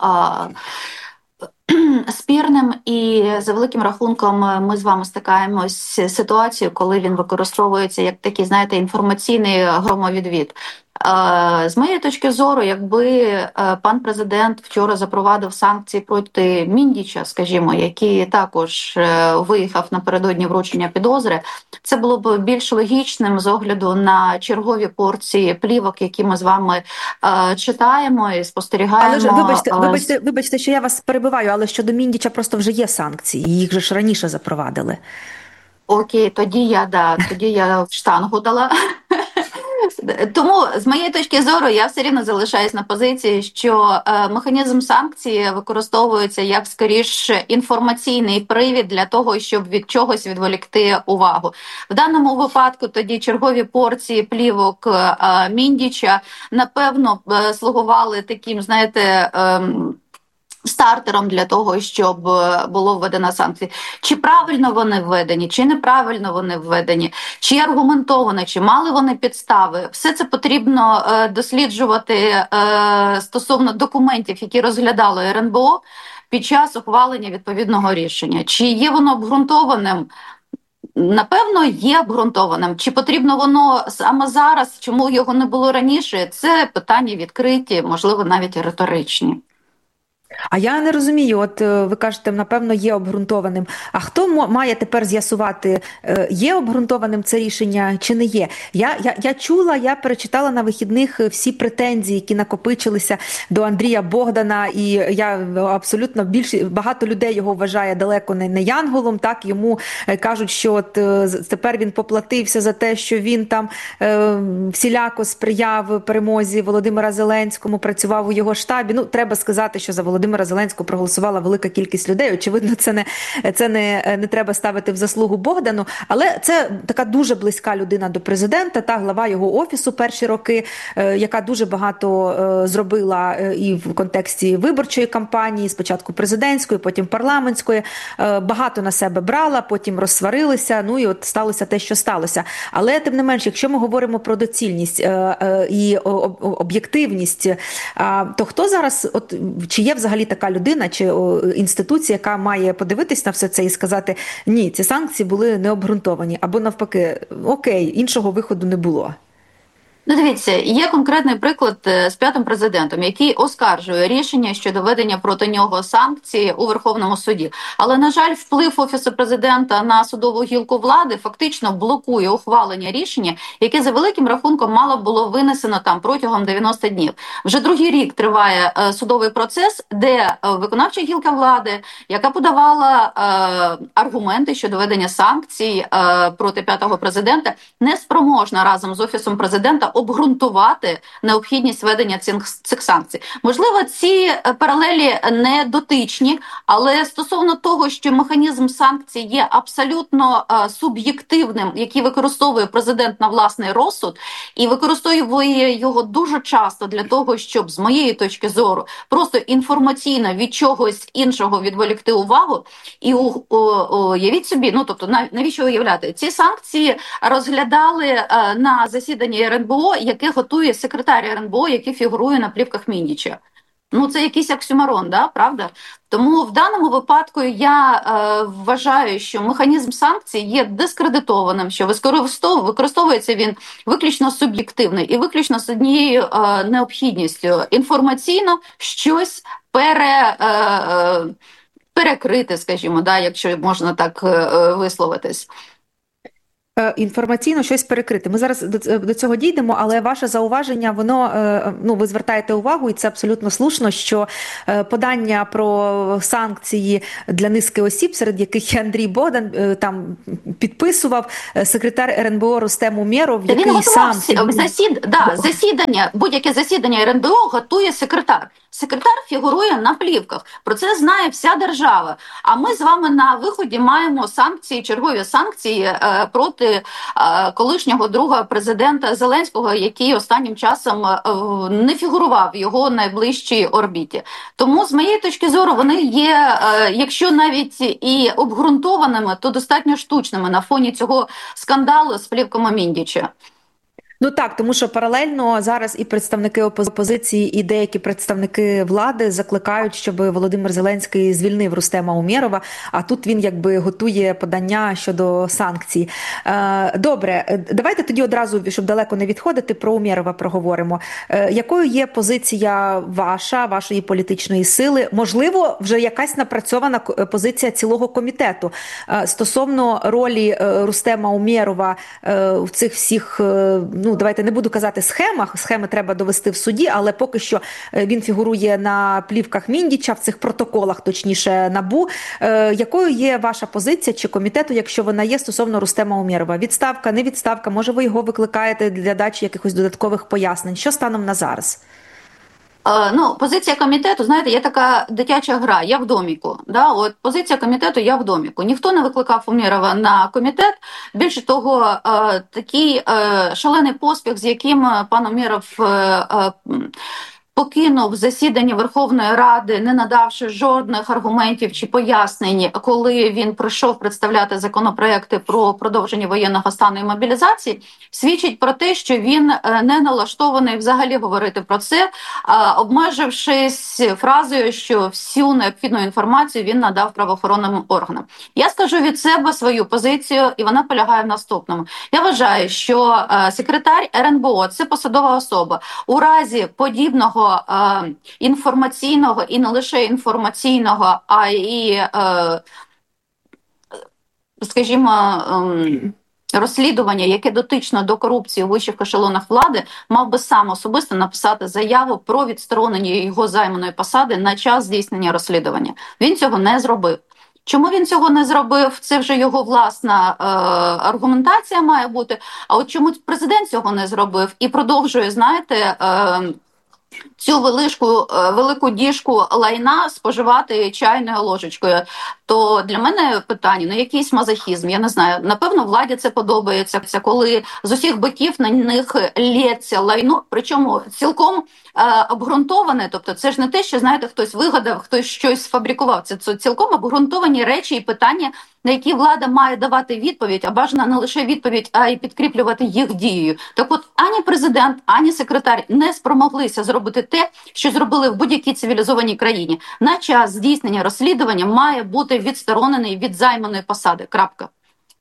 спірним, і за великим рахунком ми з вами стикаємось з ситуацією, коли він використовується як такий, знаєте, інформаційний громовідвід. З моєї точки зору, якби пан президент вчора запровадив санкції проти Міндіча, скажімо, який також виїхав напередодні вручення підозри, це було б більш логічним з огляду на чергові порції плівок, які ми з вами читаємо і спостерігаємо. Але ж, вибачте, що я вас перебиваю, але щодо Міндіча просто вже є санкції, їх же ж раніше запровадили. Окей, тоді я в штангу дала. Тому, з моєї точки зору, я все рівно залишаюсь на позиції, що механізм санкцій використовується як, скоріш, інформаційний привід для того, щоб від чогось відволікти увагу. В даному випадку тоді чергові порції плівок Міндіча, напевно, слугували таким, знаєте, стартером для того, щоб було введено санкції. Чи правильно вони введені, чи неправильно вони введені, чи аргументовані, чи мали вони підстави. Все це потрібно досліджувати стосовно документів, які розглядало РНБО під час ухвалення відповідного рішення. Чи є воно обґрунтованим? Напевно, є обґрунтованим. Чи потрібно воно саме зараз, чому його не було раніше? Це питання відкриті, можливо, навіть і риторичні. А я не розумію, от ви кажете, напевно, є обґрунтованим. А хто має тепер з'ясувати, є обґрунтованим це рішення чи не є? Я чула, я перечитала на вихідних всі претензії, які накопичилися до Андрія Богдана, і я абсолютно багато людей його вважає далеко не янголом, так, йому кажуть, що от тепер він поплатився за те, що він там всіляко сприяв перемозі Володимира Зеленському, працював у його штабі. Ну, треба сказати, що за Володимира Зеленського проголосувала велика кількість людей. Очевидно, це не треба ставити в заслугу Богдану, але це така дуже близька людина до президента, та глава його офісу перші роки, яка дуже багато зробила і в контексті виборчої кампанії, спочатку президентської, потім парламентської, багато на себе брала, потім розсварилися, ну і от сталося те, що сталося. Але, тим не менш, якщо ми говоримо про доцільність і об'єктивність, то хто зараз, от, чи є взагалі така людина чи інституція, яка має подивитись на все це і сказати, ні, ці санкції були необґрунтовані, або навпаки, окей, іншого виходу не було? Ну, дивіться, є конкретний приклад з п'ятим президентом, який оскаржує рішення щодо введення проти нього санкцій у Верховному суді. Але, на жаль, вплив Офісу президента на судову гілку влади фактично блокує ухвалення рішення, яке за великим рахунком мало було винесено там протягом 90 днів. Вже другий рік триває судовий процес, де виконавча гілка влади, яка подавала аргументи щодо введення санкцій проти п'ятого президента, не спроможна разом з Офісом президента обґрунтувати необхідність введення цих санкцій. Можливо, ці паралелі не дотичні, але стосовно того, що механізм санкцій є абсолютно суб'єктивним, який використовує президент на власний розсуд, і використовує його дуже часто для того, щоб, з моєї точки зору, просто інформаційно від чогось іншого відволікти увагу. І уявіть собі, тобто навіщо уявляти? Ці санкції розглядали на засіданні РНБО, яке готує секретар РНБО, який фігурує на плівках Міндіча. Це якийсь оксюморон, да? Правда? Тому в даному випадку я вважаю, що механізм санкцій є дискредитованим, що використовується він виключно суб'єктивно і виключно з однією необхідністю інформаційно щось перекрити, скажімо, да, якщо можна так висловитись. Інформаційно щось перекрити. Ми зараз до цього дійдемо, але ваше зауваження, воно, ви звертаєте увагу, і це абсолютно слушно, що подання про санкції для низки осіб, серед яких і Андрій Богдан, там підписував секретар РНБО Рустем Умєров, який сам... Будь-яке засідання РНБО готує секретар. Секретар фігурує на плівках. Про це знає вся держава. А ми з вами на виході маємо санкції, чергові санкції проти колишнього друга президента Зеленського, який останнім часом не фігурував в його найближчій орбіті. Тому, з моєї точки зору, вони є, якщо навіть і обґрунтованими, то достатньо штучними на фоні цього скандалу з плівками Міндіча. Так, тому що паралельно зараз і представники опозиції, і деякі представники влади закликають, щоб Володимир Зеленський звільнив Рустема Умєрова, а тут він якби готує подання щодо санкцій. Добре, давайте тоді одразу, щоб далеко не відходити, про Умєрова проговоримо. Якою є позиція вашої політичної сили? Можливо, вже якась напрацьована позиція цілого комітету стосовно ролі Рустема Умєрова в цих всіх, давайте не буду казати схемах, схеми треба довести в суді, але поки що він фігурує на плівках Міндіча, в цих протоколах, точніше, НАБУ. Якою є ваша позиція чи комітету, якщо вона є, стосовно Рустема Умєрова? Відставка, не відставка, може ви його викликаєте для дачі якихось додаткових пояснень? Що станом на зараз? Позиція комітету, знаєте, є така дитяча гра, я в доміку. Да? От позиція комітету, я в доміку. Ніхто не викликав Умєрова на комітет. Більше того, такий шалений поспіх, з яким пан Умєров покинув засідання Верховної Ради, не надавши жодних аргументів чи пояснень, коли він прийшов представляти законопроекти про продовження воєнного стану і мобілізації, свідчить про те, що він не налаштований взагалі говорити про це, обмежившись фразою, що всю необхідну інформацію він надав правоохоронним органам. Я скажу від себе свою позицію, і вона полягає в наступному. Я вважаю, що секретар РНБО – це посадова особа. У разі подібного інформаційного, і не лише інформаційного, а і, скажімо, розслідування, яке дотично до корупції у вищих ешелонах влади, мав би сам особисто написати заяву про відсторонення його займаної посади на час здійснення розслідування. Він цього не зробив. Чому він цього не зробив, це вже його власна аргументація має бути. А от чому президент цього не зробив і продовжує, знаєте, цю велику діжку лайна споживати чайною ложечкою, то для мене питання, якийсь мазохізм, я не знаю, напевно, владі це подобається, коли з усіх боків на них лється лайно, причому цілком обґрунтоване, тобто це ж не те, що, знаєте, хтось вигадав, хтось щось сфабрикував, це цілком обґрунтовані речі і питання, на які влада має давати відповідь, а бажано не лише відповідь, а й підкріплювати їх дією. Так от, ані президент, ані секретар не спромоглися зробити те, що зробили в будь-якій цивілізованій країні. На час здійснення розслідування має бути відсторонений від займаної посади. Крапка.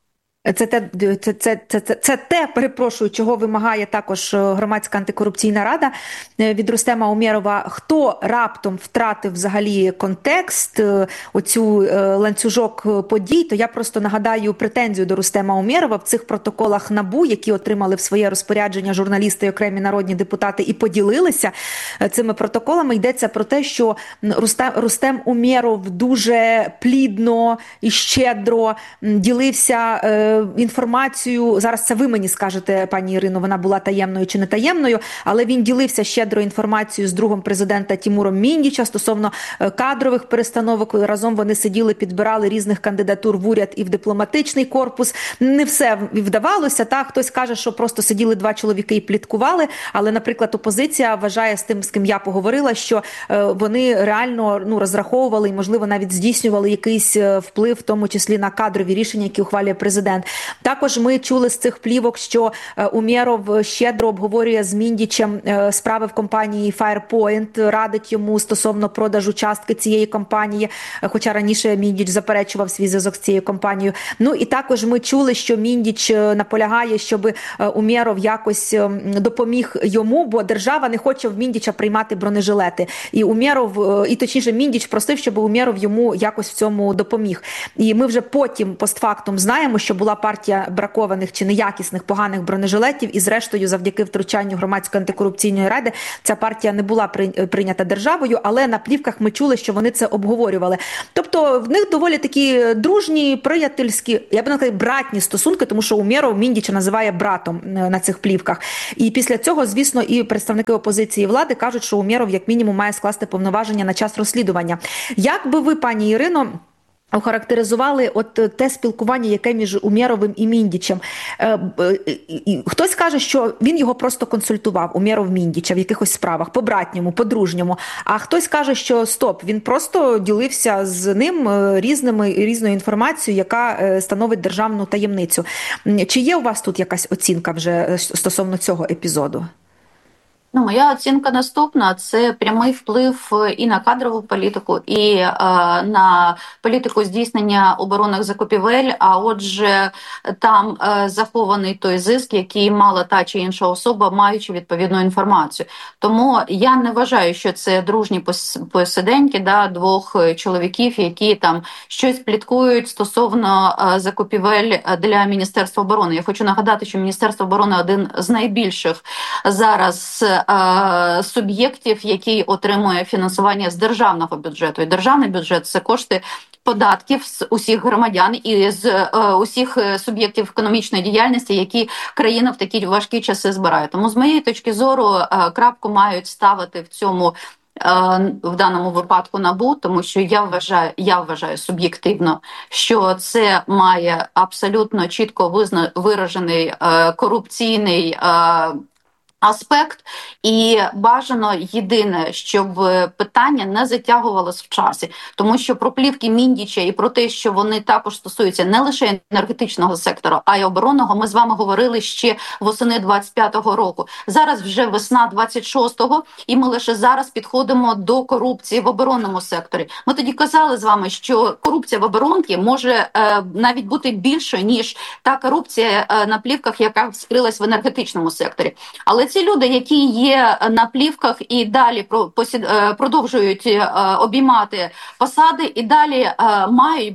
Це те, перепрошую, чого вимагає також Громадська антикорупційна рада від Рустема Умєрова. Хто раптом втратив взагалі контекст, оцю ланцюжок подій, то я просто нагадаю претензію до Рустема Умєрова в цих протоколах НАБУ, які отримали в своє розпорядження журналісти і окремі народні депутати і поділилися цими протоколами. Йдеться про те, що Рустем Умєров дуже плідно і щедро ділився інформацію, зараз це ви мені скажете, пані Ірино, вона була таємною чи не таємною, але він ділився щедро інформацією з другом президента Тімуром Міндіча стосовно кадрових перестановок. Разом вони сиділи, підбирали різних кандидатур в уряд і в дипломатичний корпус. Не все вдавалося, так? Хтось каже, що просто сиділи два чоловіки і пліткували, але, наприклад, опозиція вважає, з тим, з ким я поговорила, що вони реально розраховували і, можливо, навіть здійснювали якийсь вплив, в тому числі на кадрові рішення, які ухвалює президент. Також ми чули з цих плівок, що Умєров щедро обговорює з Міндічем справи в компанії Firepoint, радить йому стосовно продажу частки цієї компанії, хоча раніше Міндіч заперечував свій зв'язок з цією компанією. Ну і також ми чули, що Міндіч наполягає, щоб Умєров якось допоміг йому, бо держава не хоче в Міндіча приймати бронежилети. І Умєров, і точніше Міндіч просив, щоб Умєров йому якось в цьому допоміг. І ми вже потім постфактум знаємо, що була партія бракованих чи неякісних поганих бронежилетів, і зрештою завдяки втручанню Громадської антикорупційної ради ця партія не була прийнята державою, але на плівках ми чули, що вони це обговорювали. Тобто в них доволі такі дружні, приятельські, я б не сказала, братні стосунки, тому що Умєров Міндіча називає братом на цих плівках. І після цього, звісно, і представники опозиції і влади кажуть, що Умєров як мінімум має скласти повноваження на час розслідування. Як би ви, пані Ірино, охарактеризували от те спілкування, яке між Умєровим і Міндічем? Хтось каже, що він його просто консультував, Умєров Міндіча, в якихось справах, по-братньому, по-дружньому. А хтось каже, що стоп, він просто ділився з ним різною інформацією, яка становить державну таємницю. Чи є у вас тут якась оцінка вже стосовно цього епізоду? Моя оцінка наступна. Це прямий вплив і на кадрову політику, і на політику здійснення оборонних закупівель, а отже, там захований той зиск, який мала та чи інша особа, маючи відповідну інформацію. Тому я не вважаю, що це дружні посиденьки двох чоловіків, які там щось пліткують стосовно закупівель для Міністерства оборони. Я хочу нагадати, що Міністерство оборони – один з найбільших зараз суб'єктів, який отримує фінансування з державного бюджету. І державний бюджет – це кошти податків з усіх громадян і з усіх суб'єктів економічної діяльності, які країна в такі важкі часи збирає. Тому з моєї точки зору крапку мають ставити в цьому в даному випадку НАБУ, тому що я вважаю суб'єктивно, що це має абсолютно чітко виражений корупційний аспект, і бажано єдине, щоб питання не затягувалось в часі, тому що про плівки Міндіча і про те, що вони також стосуються не лише енергетичного сектору, а й оборонного, ми з вами говорили ще восени 25-го року. Зараз вже весна 26-го, і ми лише зараз підходимо до корупції в оборонному секторі. Ми тоді казали з вами, що корупція в оборонці може навіть бути більше, ніж та корупція на плівках, яка вскрилась в енергетичному секторі. Але ці люди, які є на плівках і далі продовжують обіймати посади, і далі мають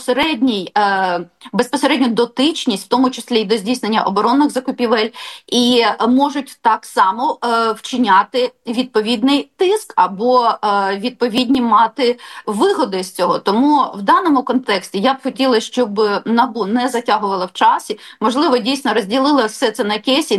безпосередню дотичність, в тому числі і до здійснення оборонних закупівель, і можуть так само вчиняти відповідний тиск або відповідні мати вигоди з цього. Тому в даному контексті я б хотіла, щоб НАБУ не затягувала в часі, можливо, дійсно розділила все це на кейсі,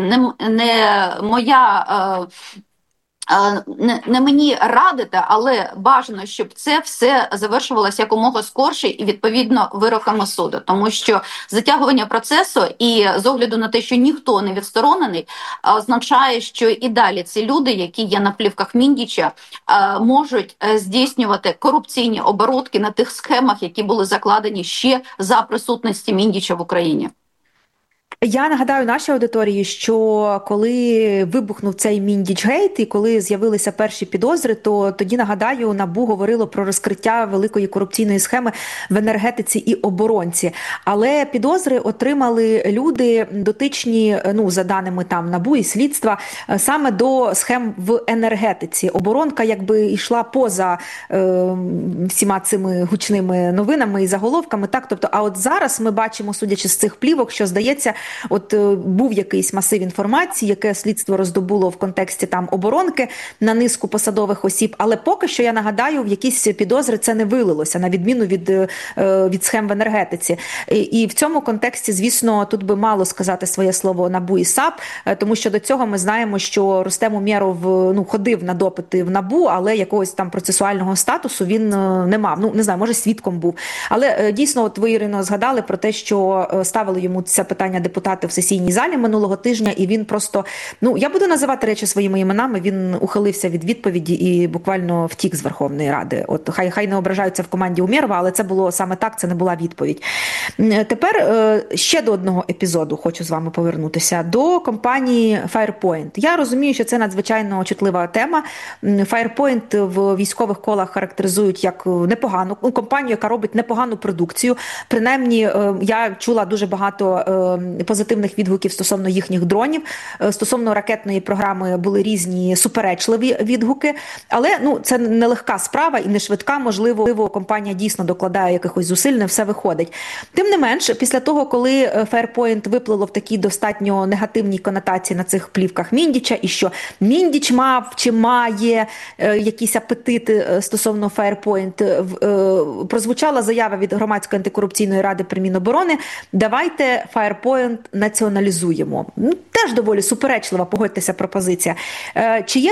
не мені радити, але бажано, щоб це все завершувалося якомога скорше і відповідно вироками суду. Тому що затягування процесу і з огляду на те, що ніхто не відсторонений, означає, що і далі ці люди, які є на плівках Міндіча, можуть здійснювати корупційні оборудки на тих схемах, які були закладені ще за присутності Міндіча в Україні. Я нагадаю нашій аудиторії, що коли вибухнув цей Міндічгейт і коли з'явилися перші підозри, то тоді, нагадаю, НАБУ говорило про розкриття великої корупційної схеми в енергетиці і оборонці. Але підозри отримали люди дотичні, за даними там НАБУ і слідства, саме до схем в енергетиці. Оборонка якби йшла поза всіма цими гучними новинами і заголовками. Так? Тобто, а от зараз ми бачимо, судячи з цих плівок, що, здається, от був якийсь масив інформації, яке слідство роздобуло в контексті там оборонки на низку посадових осіб, але поки що, я нагадаю, в якісь підозри це не вилилося, на відміну від схем в енергетиці. І в цьому контексті, звісно, тут би мало сказати своє слово НАБУ і САП, тому що до цього ми знаємо, що Рустем Умєров ходив на допити в НАБУ, але якогось там процесуального статусу він не мав. Не знаю, може свідком був. Але дійсно, от ви, Ірино, згадали про те, що ставили йому це питання депутати в сесійній залі минулого тижня, і він просто, я буду називати речі своїми іменами, він ухилився від відповіді і буквально втік з Верховної Ради. От хай не ображаються в команді Умєрова, але це було саме так, це не була відповідь. Тепер ще до одного епізоду хочу з вами повернутися, до компанії Firepoint. Я розумію, що це надзвичайно чутлива тема. Firepoint в військових колах характеризують як непогану компанію, яка робить непогану продукцію. Принаймні, я чула дуже багато позитивних відгуків стосовно їхніх дронів. Стосовно ракетної програми були різні суперечливі відгуки, але це нелегка справа і не швидка. Можливо, компанія дійсно докладає якихось зусиль, не все виходить. Тим не менш, після того, коли Firepoint виплило в такій достатньо негативній конотації на цих плівках Міндіча, і що Міндіч мав чи має якісь апетити стосовно Firepoint, прозвучала заява від Громадської антикорупційної ради при Міноборони: давайте Firepoint націоналізуємо. Теж доволі суперечлива, погодьтеся, пропозиція. Чи є